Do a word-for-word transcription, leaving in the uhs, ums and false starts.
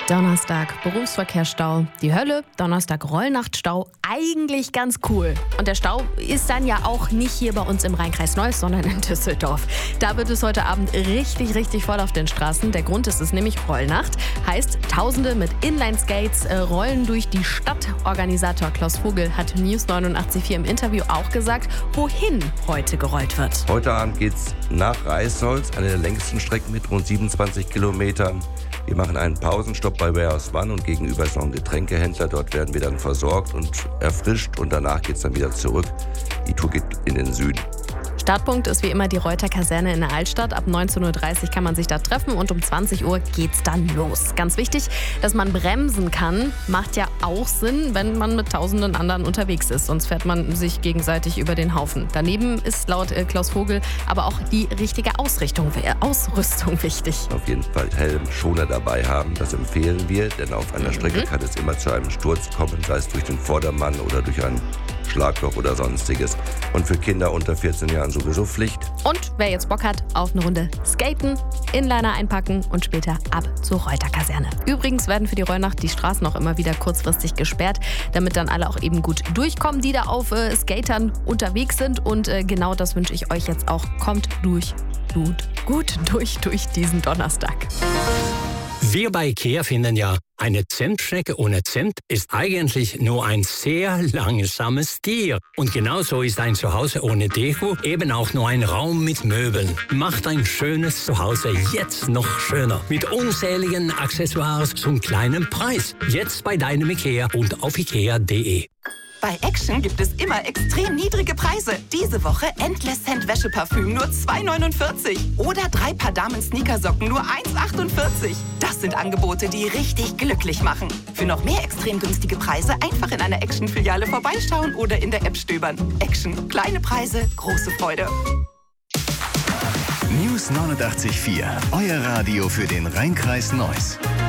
Donnerstag, Berufsverkehrsstau, die Hölle, Donnerstag Rollnachtstau, eigentlich ganz cool. Und der Stau ist dann ja auch nicht hier bei uns im Rheinkreis Neuss, sondern in Düsseldorf. Da wird es heute Abend richtig, richtig voll auf den Straßen. Der Grund ist es nämlich Rollnacht. Heißt, Tausende mit Inline-Skates äh, rollen durch die Stadt. Organisator Klaus Vogel hat News neunundachtzig Komma vier im Interview auch gesagt, wohin heute gerollt wird. Heute Abend geht's nach Reisholz, eine der längsten Strecken mit rund siebenundzwanzig Kilometern. Wir machen einen Pausenstopp bei Warehouse One und gegenüber ist noch ein Getränkehändler. Dort werden wir dann versorgt und erfrischt und danach geht es dann wieder zurück. Die Tour geht in den Süden. Startpunkt ist wie immer die Reuter Kaserne in der Altstadt. Ab neunzehn Uhr dreißig kann man sich da treffen und um zwanzig Uhr geht's dann los. Ganz wichtig, dass man bremsen kann, macht ja auch Sinn, wenn man mit tausenden anderen unterwegs ist. Sonst fährt man sich gegenseitig über den Haufen. Daneben ist laut äh, Klaus Vogel aber auch die richtige Ausrichtung, äh, Ausrüstung wichtig. Auf jeden Fall Helmschoner dabei haben, das empfehlen wir, denn auf einer Strecke mhm. kann es immer zu einem Sturz kommen, sei es durch den Vordermann oder durch ein Schlagloch oder sonstiges. Und für Kinder unter vierzehn Jahren sowieso Pflicht. Und wer jetzt Bock hat, auf eine Runde skaten, Inliner einpacken und später ab zur Reuter Kaserne. Übrigens werden für die Rollnacht die Straßen auch immer wieder kurzfristig gesperrt, damit dann alle auch eben gut durchkommen, die da auf äh, Skatern unterwegs sind. Und äh, genau das wünsche ich euch jetzt auch. Kommt durch, gut, gut durch, durch diesen Donnerstag. Wir bei IKEA finden ja, eine Zentschnecke ohne Zent ist eigentlich nur ein sehr langsames Tier. Und genauso ist ein Zuhause ohne Deko eben auch nur ein Raum mit Möbeln. Macht ein schönes Zuhause jetzt noch schöner. Mit unzähligen Accessoires zum kleinen Preis. Jetzt bei deinem IKEA und auf ikea punkt de. Bei Action gibt es immer extrem niedrige Preise. Diese Woche Endless Scent Wäscheparfüm nur zwei neunundvierzig. Oder drei Paar Damen-Sneakersocken nur eins achtundvierzig. Das sind Angebote, die richtig glücklich machen. Für noch mehr extrem günstige Preise einfach in einer Action-Filiale vorbeischauen oder in der App stöbern. Action. Kleine Preise, große Freude. News neunundachtzig Komma vier. Euer Radio für den Rheinkreis Neuss.